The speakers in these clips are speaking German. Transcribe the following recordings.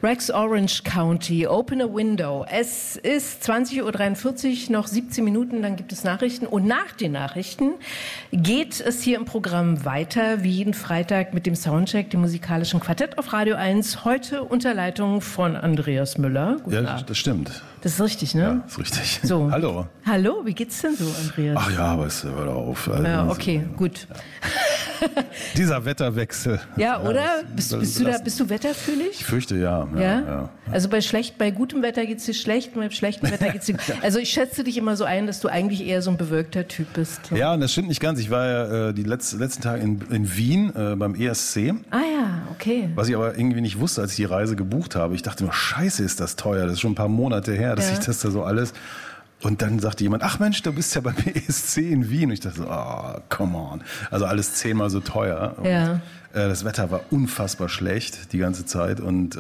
Rex Orange County, Open a Window. Es ist 20.43 Uhr, noch 17 Minuten, dann gibt es Nachrichten. Und nach den Nachrichten geht es hier im Programm weiter, wie jeden Freitag mit dem Soundcheck, dem musikalischen Quartett auf Radio 1. Heute unter Leitung von Andreas Müller. Guten Abend. Das stimmt. Das ist richtig, ne? Ja, das ist richtig. So. Hallo. Hallo, wie geht's denn so, Andreas? Ach ja, aber es hört auf. Also, ja, okay, gut. Ja. Dieser Wetterwechsel. Ja, oder? Bist du wetterfühlig? Ich fürchte ja. Ja? Also bei gutem Wetter geht's dir schlecht und bei schlechtem Wetter geht's dir gut. Also ich schätze dich immer so ein, dass du eigentlich eher so ein bewölkter Typ bist. So. Ja, und das stimmt nicht ganz. Ich war ja die letzten Tage in Wien beim ESC. Ah ja, okay. Was ich aber irgendwie nicht wusste, als ich die Reise gebucht habe. Ich dachte nur, scheiße, ist das teuer. Das ist schon ein paar Monate her, dass ich das da so alles... Und dann sagte jemand, ach Mensch, du bist ja beim ESC in Wien. Und ich dachte so, come on. Also alles 10-mal so teuer. Ja. Und, das Wetter war unfassbar schlecht die ganze Zeit und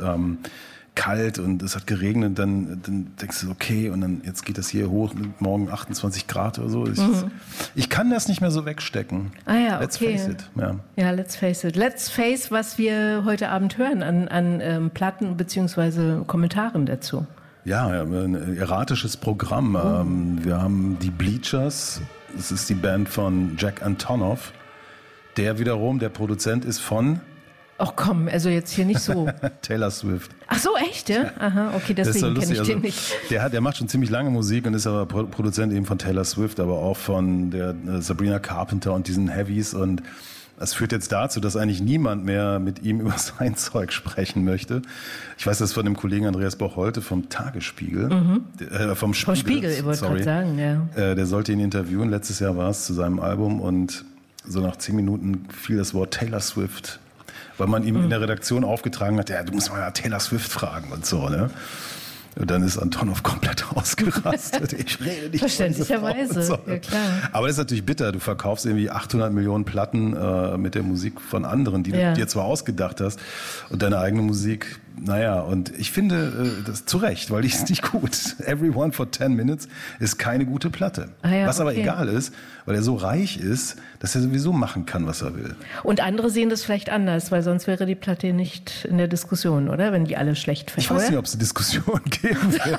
kalt und es hat geregnet. Dann denkst du, okay, und dann jetzt geht das hier hoch, morgen 28 Grad oder so. Ich kann das nicht mehr so wegstecken. Ah ja, let's okay. Face it. Ja, let's face it. Let's face, was wir heute Abend hören an Platten bzw. Kommentaren dazu. Ja, ein erratisches Programm. Wir haben die Bleachers, das ist die Band von Jack Antonoff. Der wiederum, der Produzent ist von... Ach komm, also jetzt hier nicht so. Taylor Swift. Ach so, echt, ja? Aha, okay, deswegen kenne ich den nicht. Der macht schon ziemlich lange Musik und ist aber Produzent eben von Taylor Swift, aber auch von der Sabrina Carpenter und diesen Heavies und... Das führt jetzt dazu, dass eigentlich niemand mehr mit ihm über sein Zeug sprechen möchte. Ich weiß das von dem Kollegen Andreas Bocholte vom Tagesspiegel. Vom Spiegel, ich wollte gerade sagen, ja. Der sollte ihn interviewen, letztes Jahr war es, zu seinem Album und so nach 10 Minuten fiel das Wort Taylor Swift, weil man ihm in der Redaktion aufgetragen hat, ja, du musst mal ja Taylor Swift fragen und so, ne? Und dann ist Antonoff komplett ausgerastet. Ich rede nicht. Verständlicherweise, so. Ja klar. Aber das ist natürlich bitter. Du verkaufst irgendwie 800 Millionen Platten mit der Musik von anderen, die du dir zwar ausgedacht hast und deine eigene Musik, naja, und ich finde das zu Recht, weil die ist nicht gut. Everyone for 10 Minutes ist keine gute Platte. Was aber egal ist, weil er so reich ist, dass er sowieso machen kann, was er will. Und andere sehen das vielleicht anders, weil sonst wäre die Platte nicht in der Diskussion, oder? Wenn die alle schlecht finden. Ich weiß nicht, ob es eine Diskussion geben wird.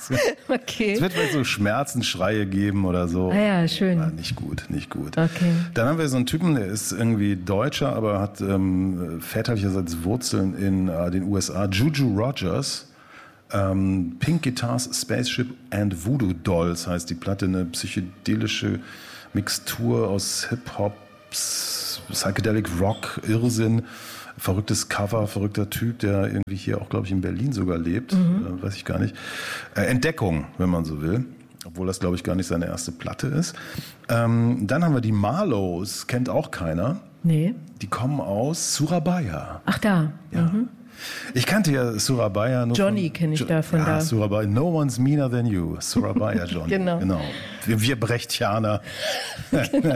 Okay. Es wird vielleicht so Schmerzensschreie geben oder so. Ah ja, schön. Ja, nicht gut. Okay. Dann haben wir so einen Typen, der ist irgendwie Deutscher, aber hat väterlicherseits Wurzeln in den USA. Juju Rogers. Pink Guitars, Spaceship and Voodoo Dolls heißt die Platte, eine psychedelische Mixtur aus Hip-Hop, Psychedelic Rock, Irrsinn, verrücktes Cover, verrückter Typ, der irgendwie hier auch, glaube ich, in Berlin sogar lebt, weiß ich gar nicht. Entdeckung, wenn man so will, obwohl das, glaube ich, gar nicht seine erste Platte ist. Dann haben wir die Marlows, kennt auch keiner. Nee. Die kommen aus Surabaya. Ach da. Ja. Ich kannte ja Surabaya nur Johnny kenne ich da von da. Surabaya, no one's meaner than you. Surabaya Johnny. Genau. Wir Brechtianer. Genau.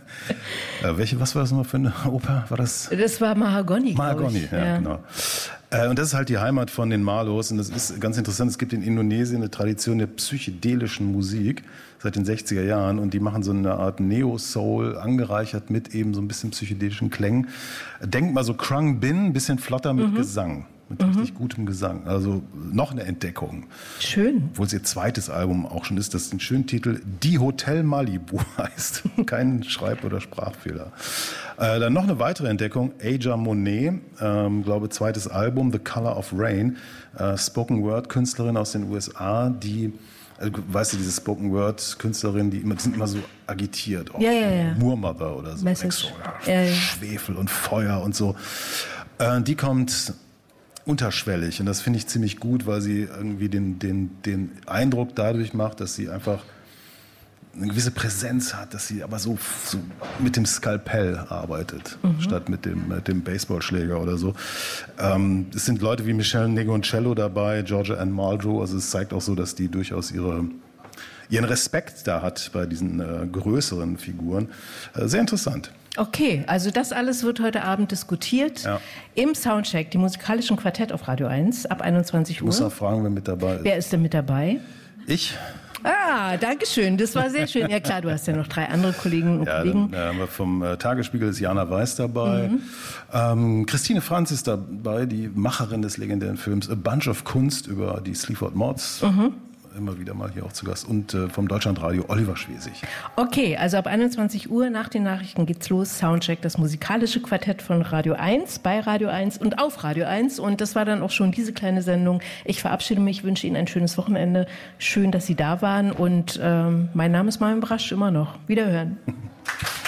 Was war das nochmal für eine Oper? War das? Das war Mahagoni. Mahagoni, ja, genau. Und das ist halt die Heimat von den Marlows und das ist ganz interessant. Es gibt in Indonesien eine Tradition der psychedelischen Musik seit den 60er Jahren und die machen so eine Art Neo-Soul angereichert mit eben so ein bisschen psychedelischen Klängen. Denk mal so Krung Bin, ein bisschen flotter mit Gesang, mit richtig gutem Gesang. Also noch eine Entdeckung. Schön. Obwohl es ihr zweites Album auch schon ist, das den schönen Titel Die Hotel Malibu heißt. Kein Schreib- oder Sprachfehler. Dann noch eine weitere Entdeckung, Aja Monet, glaube zweites Album, The Color of Rain, Spoken Word Künstlerin aus den USA, die, weißt du, diese Spoken Word Künstlerin, die sind immer so agitiert, Moor Mother oder so, Schwefel und Feuer und so. Die kommt unterschwellig und das finde ich ziemlich gut, weil sie irgendwie den Eindruck dadurch macht, dass sie einfach eine gewisse Präsenz hat, dass sie aber so mit dem Skalpell arbeitet, statt mit dem Baseballschläger oder so. Es sind Leute wie Michelle Negoncello dabei, Georgia Ann Muldrow, also es zeigt auch so, dass die durchaus ihren Respekt da hat bei diesen größeren Figuren. Sehr interessant. Okay, also das alles wird heute Abend diskutiert im Soundcheck, dem musikalischen Quartett auf Radio 1 ab 21 Uhr. Ich muss auch fragen, wer mit dabei ist. Wer ist denn mit dabei? Ich. Danke schön. Das war sehr schön. Ja klar, du hast ja noch 3 andere Kolleginnen und Kollegen. Dann haben wir vom Tagesspiegel ist Jana Weiß dabei. Christine Franz ist dabei, die Macherin des legendären Films A Bunch of Kunst über die Sleaford Mods. Immer wieder mal hier auch zu Gast. Und vom Deutschlandradio Oliver Schwesig. Okay, also ab 21 Uhr nach den Nachrichten geht's los. Soundcheck, das musikalische Quartett von Radio 1, bei Radio 1 und auf Radio 1. Und das war dann auch schon diese kleine Sendung. Ich verabschiede mich, wünsche Ihnen ein schönes Wochenende. Schön, dass Sie da waren. Und mein Name ist Marion Brasch, immer noch. Wiederhören.